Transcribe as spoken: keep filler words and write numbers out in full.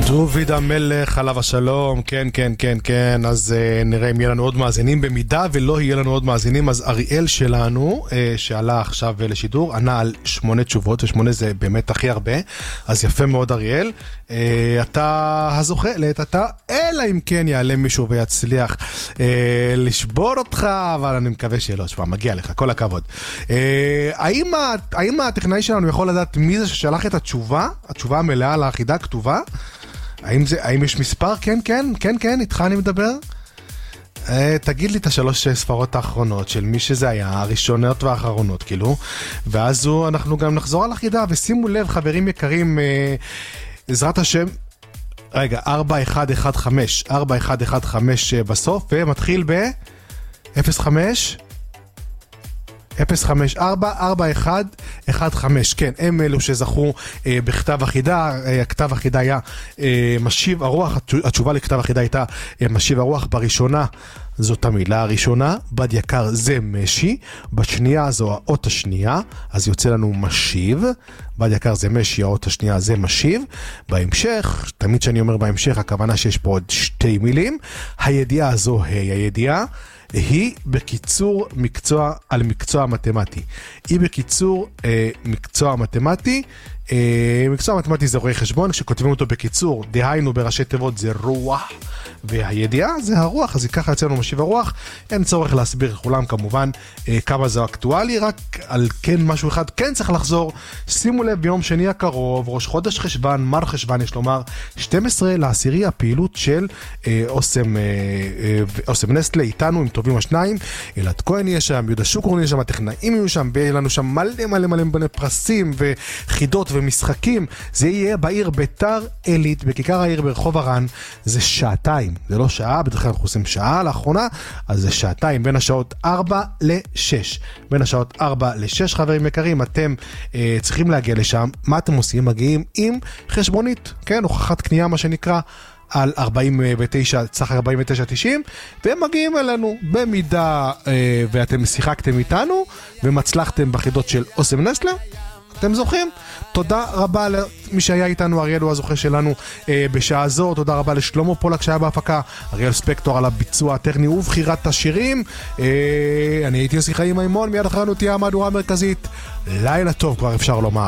דוד המלך עליו השלום, כן כן כן כן. אז uh, נראה אם יהיה לנו עוד מאזינים. במידה ולא יהיה לנו עוד מאזינים, אז אריאל שלנו uh, שעלה עכשיו uh, לשידור ענה על שמונה תשובות, ושמונה זה באמת הכי הרבה, אז יפה מאוד אריאל. uh, אתה הזוכה לעת אתה, אלא אם כן יעלה מישהו ויצליח uh, לשבור אותך, אבל אני מקווה שלא. שפה מגיע לך, כל הכבוד. uh, האם, האם הטכנאי שלנו יכול לדעת מי זה ששלח את התשובה, התשובה המלאה לאחידה כתובה? האם זה, האם יש מספר? כן, כן, כן, כן, איתך אני מדבר. Uh, תגיד לי את השלוש ספרות האחרונות של מי שזה היה, הראשונות והאחרונות, כאילו. ואז הוא, אנחנו גם נחזור על החידה, ושימו לב, חברים יקרים, uh, עזרת השם, רגע, ארבע אחת אחת חמש, ארבע אחת אחת חמש בסוף, ומתחיל ב-אפס חמש, אפס חמש ארבע ארבע אחת אחת חמש. כן, הם אלו שזכו אה, בכתב החידה. אה, הכתב החידה היה אה, משיב הרוח, התשובה לכתב החידה הייתה אה, משיב הרוח. בראשונה זאת המילה הראשונה, בד יקר זה משי, בשנייה זו האות השנייה, אז יוצא לנו משיב. בד יקר זה משי, האות השנייה זה משיב. בהמשך, תמיד שאני אומר בהמשך, הכוונה שיש פה עוד שתי מילים. הידיעה הזו, היי, הידיעה היא בקיצור מקצוע על מקצוע מתמטי. היא בקיצור אה, מקצוע מתמטי. אה, מקצוע מתמטי זה רואי חשבון, כשכותבים אותו בקיצור, דהיינו בראשי תיבות זה רוח, והידיעה זה הרוח, אז ככה יצא לנו משיב הרוח. אין צורך להסביר לכולם כמובן אה, כמה זה אקטואלי, רק על כן משהו אחד כן צריך לחזור. שימו לב, ביום שני הקרוב, ראש חודש חשבן, מר חשבן יש לומר, שתים עשרה לעשירי, הפעילות של אה, אוסם, אה, אה, אוסם נסטלה איתנו, עם טובים השניים, אלעד כהן יהיה שם, יהודה שוקרון יהיה שם, הטכנאים יהיו שם, ויהיה לנו שם מלא מלא מלא בני פרסים וחידות ומשחקים. זה יהיה בעיר ביתר עילית, בכיכר העיר ברחוב הרן. זה שעתיים, זה לא שעה, בדרך כלל אנחנו עושים שעה לאחרונה, אז זה שעתיים, בין השעות ארבע לשש. בין השעות ארבע לשש, חברים יקרים, אתם אה, צריכים להגיע לשם. מה אתם עושים? מגיעים עם חשבונית, כן, הוכחת קנייה מה שנקרא, על ארבעים ותשע, סך ארבעים ותשע תשעים, והם מגיעים אלינו במידה אה, ואתם שיחקתם איתנו ומצלחתם בחידות של אוסם נסטלה, אתם זוכים. תודה רבה למי שהיה איתנו, אריאל הוא הזוכה שלנו אה, בשעה זו. תודה רבה לשלמה פולק שהיה בהפקה, אריאל ספקטור על הביצוע הטכני ובחירת השירים. אה, אני הייתי יוסי חיים מימון, מיד אחרינו תהיה המהדורה המרכזית. לילה טוב כבר אפשר לומר.